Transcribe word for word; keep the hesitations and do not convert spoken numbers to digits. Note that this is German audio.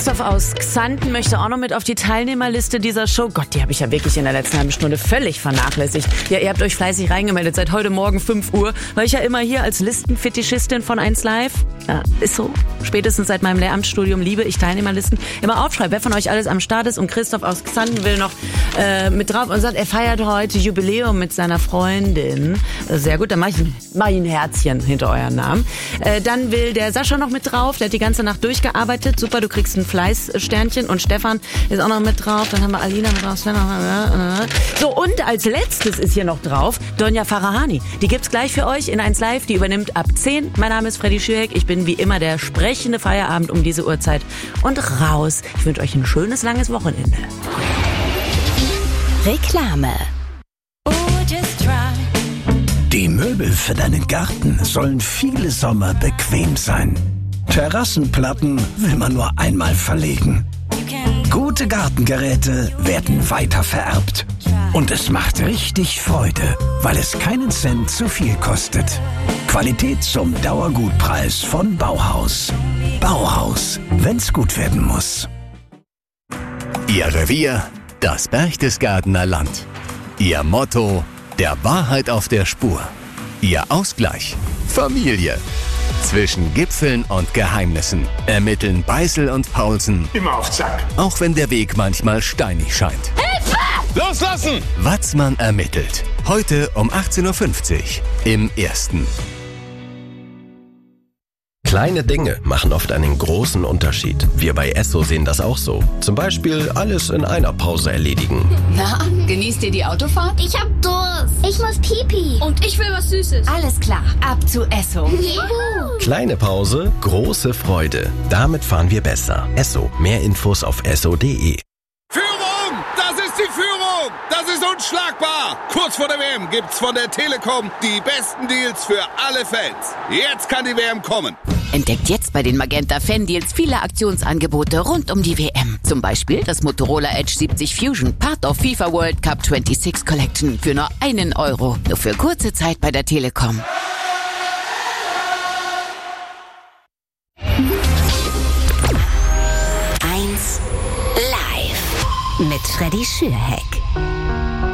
Christoph aus Xanten möchte auch noch mit auf die Teilnehmerliste dieser Show. Gott, die habe ich ja wirklich in der letzten halben Stunde völlig vernachlässigt. Ja, ihr habt euch fleißig reingemeldet seit heute Morgen fünf Uhr, weil ich ja immer hier als Listenfetischistin von eins Live, ja, ist so, spätestens seit meinem Lehramtsstudium liebe ich Teilnehmerlisten, immer aufschreibe, wer von euch alles am Start ist. Und Christoph aus Xanten will noch äh, mit drauf und sagt, er feiert heute Jubiläum mit seiner Freundin. Sehr gut, dann mach ich, mach ich ein Herzchen hinter euren Namen. Äh, dann will der Sascha noch mit drauf, der hat die ganze Nacht durchgearbeitet. Super, du kriegst ein Fleißsternchen. Und Stefan ist auch noch mit drauf. Dann haben wir Alina mit drauf. So, und als letztes ist hier noch drauf Donja Farahani. Die gibt's gleich für euch in eins Live. Die übernimmt ab zehn. Mein Name ist Freddy Schürheck. Ich bin wie immer der sprechende Feierabend um diese Uhrzeit. Und raus. Ich wünsche euch ein schönes, langes Wochenende. Reklame. Die Möbel für deinen Garten sollen viele Sommer bequem sein. Terrassenplatten will man nur einmal verlegen. Gute Gartengeräte werden weiter vererbt. Und es macht richtig Freude, weil es keinen Cent zu viel kostet. Qualität zum Dauergutpreis von Bauhaus. Bauhaus, wenn's gut werden muss. Ihr Revier, das Berchtesgadener Land. Ihr Motto, der Wahrheit auf der Spur. Ihr Ausgleich, Familie. Zwischen Gipfeln und Geheimnissen ermitteln Beißel und Paulsen. Immer auf Zack. Auch wenn der Weg manchmal steinig scheint. Hilfe! Loslassen! Watzmann ermittelt. Heute um achtzehn Uhr fünfzig im Ersten. Kleine Dinge machen oft einen großen Unterschied. Wir bei Esso sehen das auch so. Zum Beispiel alles in einer Pause erledigen. Na, genießt ihr die Autofahrt? Ich hab Durst. Ich muss Pipi. Und ich will was Süßes. Alles klar, ab zu Esso. Juhu. Kleine Pause, große Freude. Damit fahren wir besser. Esso. Mehr Infos auf esso punkt de. Führung! Das ist die Führung! Das ist unschlagbar! Kurz vor der W M gibt's von der Telekom die besten Deals für alle Fans. Jetzt kann die W M kommen. Entdeckt jetzt bei den Magenta Fan Deals viele Aktionsangebote rund um die W M. Zum Beispiel das Motorola Edge siebzig Fusion, Part of FIFA World Cup sechsundzwanzig Collection für nur einen Euro. Nur für kurze Zeit bei der Telekom. eins Live mit Freddy Schürheck.